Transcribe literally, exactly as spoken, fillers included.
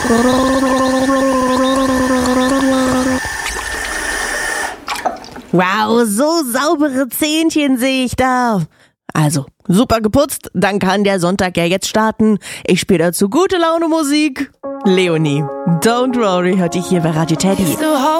Wow, so saubere Zähnchen sehe ich da. Also, super geputzt, dann kann der Sonntag ja jetzt starten. Ich spiele dazu gute Laune Musik. Leonie, Don't Worry, hört ihr hier bei Radio Teddy.